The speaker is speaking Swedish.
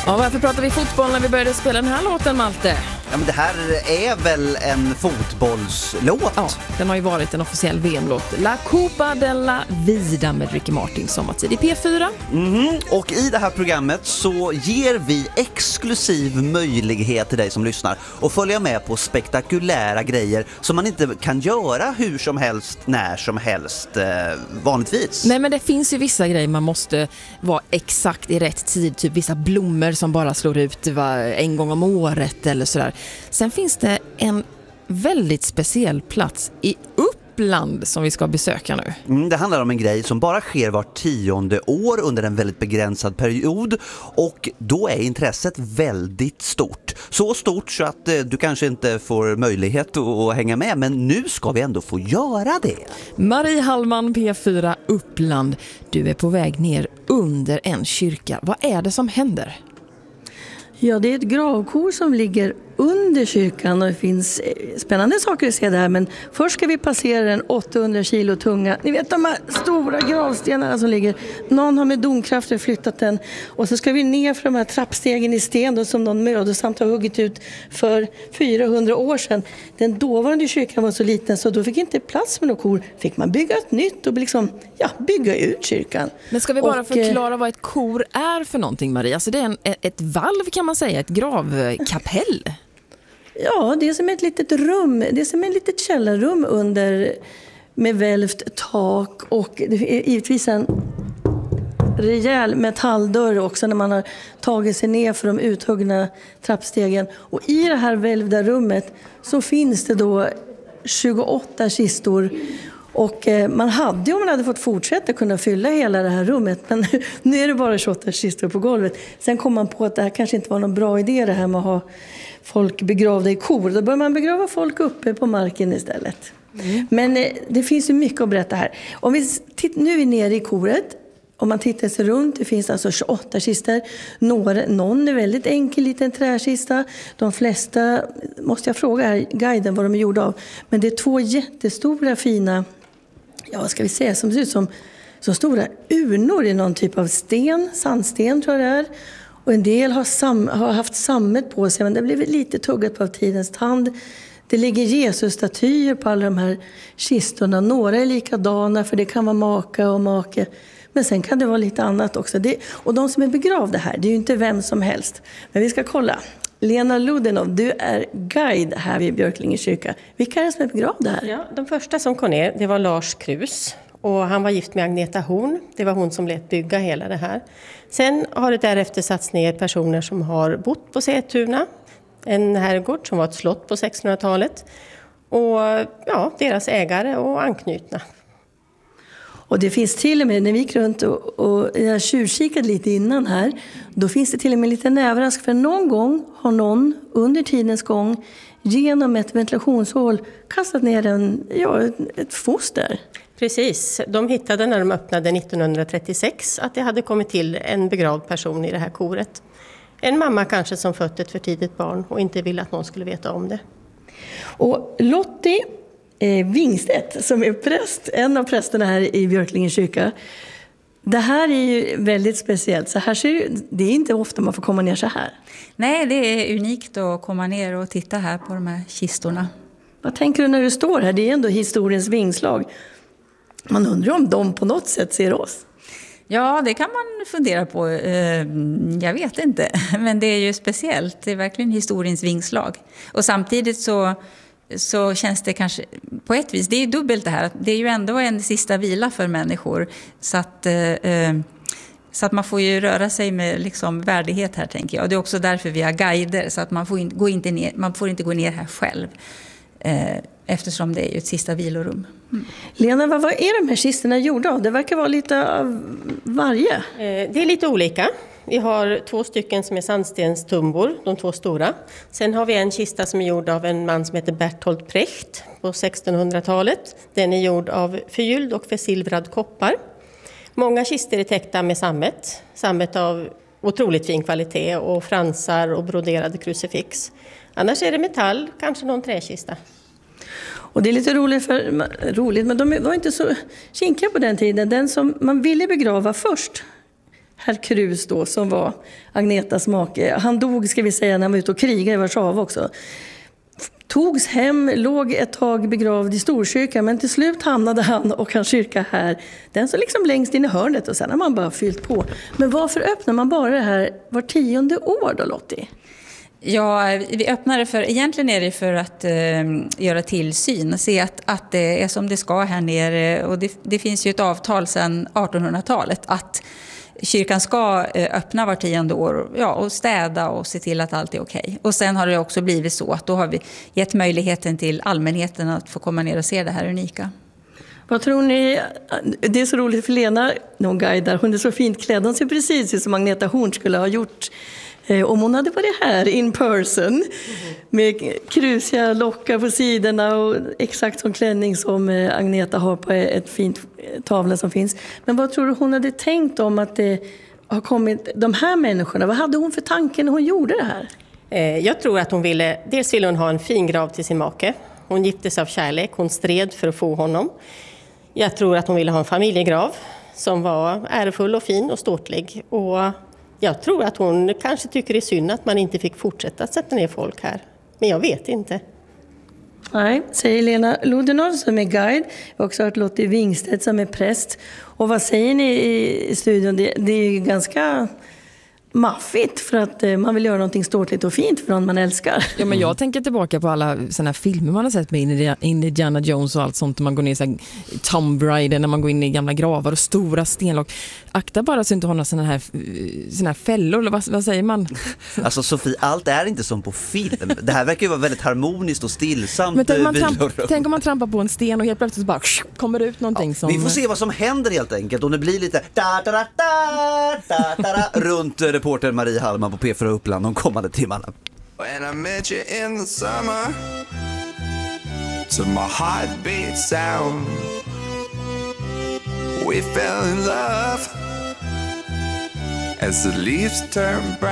Ja, varför pratar vi fotboll när vi började spela den här låten, Malte? Ja, men det här är väl en fotbollslåt? Ja, den har ju varit en officiell VM-låt. La Copa della Vida med Ricky Martin sommartid i P4. Och i det här programmet så ger vi exklusiv möjlighet till dig som lyssnar att följa med på spektakulära grejer som man inte kan göra hur som helst, när som helst vanligtvis. Nej, men det finns ju vissa grejer man måste vara exakt i rätt tid. Typ vissa blommor som bara slår ut en gång om året eller sådär. Sen finns det en väldigt speciell plats i Uppland som vi ska besöka nu. Det handlar om en grej som bara sker var 10:e år under en väldigt begränsad period, och då är intresset väldigt stort. Så stort så att du kanske inte får möjlighet att hänga med, men nu ska vi ändå få göra det. Marie Hallman, P4 Uppland. Du är på väg ner under en kyrka. Vad är det som händer? Ja, det är ett gravkor som ligger under kyrkan och det finns spännande saker att se där. Men först ska vi passera en 800 kilo tunga. Ni vet de här stora gravstenarna som ligger. Någon har med domkrafter flyttat den. Och så ska vi ner för de här trappstegen i sten då, som någon mödosamt har huggit ut för 400 år sedan. Den dåvarande kyrkan var så liten så då fick inte plats med några kor. Fick man bygga ett nytt och bygga ut kyrkan. Men ska vi bara förklara vad ett kor är för någonting, Maria? Alltså det är ett valv kan man säga, ett gravkapell. Ja, det är som ett litet rum. Det är som ett litet källarrum under med välvt tak, och det är givetvis en rejäl metalldörr också när man har tagit sig ner för de uthuggna trappstegen. Och i det här välvda rummet så finns det då 28 kistor. Och man hade, om man hade fått fortsätta, kunna fylla hela det här rummet. Men nu är det bara 28 kistor på golvet. Sen kom man på att det här kanske inte var någon bra idé, det här med att ha folk begravda i kor. Då bör man begrava folk uppe på marken istället. Men det finns ju mycket att berätta här. Om vi nu är vi nere i koret. Om man tittar sig runt, det finns alltså 28 kistor. Någon är väldigt enkel liten träkista. De flesta, måste jag fråga här, guiden vad de är gjorda av. Men det är 2 jättestora fina, vad ska vi säga, som ser ut som stora urnor i någon typ av sten, sandsten tror jag det är. Och en del har haft sammet på sig, men det har blivit lite tuggat på av tidens tand. Det ligger Jesus-statyer på alla de här kistorna. Några är likadana, för det kan vara maka och make. Men sen kan det vara lite annat också. Och de som är begravda här, det är ju inte vem som helst. Men vi ska kolla. Lena Ludenov, du är guide här vid Björklinge kyrka. Vilka är det som är begravda här? Ja, de första som kom ner, det var Lars Krus. Och han var gift med Agneta Horn. Det var hon som lät bygga hela det här. Sen har det därefter satts ner personer som har bott på Sätuna. En herrgård som var ett slott på 1600-talet. Och deras ägare och anknutna. Och det finns till och med, när vi gick runt och jag tjuvkikade lite innan här, då finns det till och med lite överraskning, för någon gång har någon under tidens gång genom ett ventilationshål kastat ner ett foster. Precis, de hittade när de öppnade 1936 att det hade kommit till en begravd person i det här koret. En mamma kanske som fött ett för tidigt barn och inte ville att någon skulle veta om det. Och Lottie Wingstedt som är präst, en av prästerna här i Björklinge kyrka. Det här är ju väldigt speciellt. Så här det är inte ofta man får komma ner så här. Nej, det är unikt att komma ner och titta här på de här kistorna. Vad tänker du när du står här? Det är ändå historiens vingslag. Man undrar om de på något sätt ser oss. Ja, det kan man fundera på. Jag vet inte, men det är ju speciellt. Det är verkligen historiens vingslag. Och samtidigt så känns det kanske på ett vis, det är dubbelt det här. Det är ju ändå en sista vila för människor. Så att man får ju röra sig med liksom värdighet här, tänker jag. Och det är också därför vi har guider, så att man får inte gå ner här själv. Eftersom det är ju ett sista vilorum. Lena, vad är de här kistorna gjorda av? Det verkar vara lite av varje. Det är lite olika. Vi har 2 stycken som är sandstenstumbor, de 2 stora. Sen har vi en kista som är gjord av en man som heter Bertolt Brecht på 1600-talet. Den är gjord av förgylld och försilvrad koppar. Många kistor är täckta med sammet. Sammet av otroligt fin kvalitet och fransar och broderade krucifix. Annars är det metall, kanske någon träkista. Och det är lite roligt, men de var inte så kinkiga på den tiden. Den som man ville begrava först, herr Krus då, som var Agnetas make. Han dog, ska vi säga, när han var ute och krigade i Warszawa också. Togs hem, låg ett tag begravd i Storkyrkan, men till slut hamnade han och hans kyrka här. Den så liksom längst in i hörnet och sen har man bara fyllt på. Men varför öppnar man bara det här var 10:e år då, Lottie? Ja, vi öppnar det egentligen är det för att göra tillsyn och se att det är som det ska här nere. Och det finns ju ett avtal sedan 1800-talet att kyrkan ska öppna var 10:e år, ja, och städa och se till att allt är okej. Och sen har det också blivit så att då har vi gett möjligheten till allmänheten att få komma ner och se det här unika. Vad tror ni? Det är så roligt för Lena, någon guidar, hon är så fint klädd. Hon ser precis ut som Agneta Horn skulle ha gjort om hon hade varit här in person. Med krusiga lockar på sidorna och exakt som klänning som Agneta har på ett fint tavla som finns. Men vad tror du hon hade tänkt om att det har kommit de här människorna? Vad hade hon för tanke när hon gjorde det här? Jag tror att dels ville hon ha en fin grav till sin make. Hon gifte sig av kärlek, hon stred för att få honom. Jag tror att hon ville ha en familjegrav som var ärefull och fin och ståtlig. Och jag tror att hon kanske tycker det är synd att man inte fick fortsätta att sätta ner folk här. Men jag vet inte. Nej, säger Lena Lodenov som är guide. Jag har också hört Lottie Wingstedt som är präst. Och vad säger ni i studion? Det är ju ganska maffigt för att man vill göra någonting ståtligt och fint för någon man älskar. Ja, men jag tänker tillbaka på alla såna här filmer man har sett med Indiana Jones och allt sånt. När man går ner i Tomb Raider, när man går in i gamla gravar och stora stenlock. Akta bara så inte har några såna här fällor, eller vad säger man? Alltså Sofie, allt är inte som på film. Det här verkar ju vara väldigt harmoniskt och stillsamt. Men tänk om man trampar på en sten och helt plötsligt så bara kommer det ut någonting som... Vi får se vad som händer helt enkelt. Och det blir lite runt reporter Marie Hallman på P4 Uppland de kommande timmarna. When I met you in the summer, to my heartbeat sound, we fell in love as the leaves turn brown.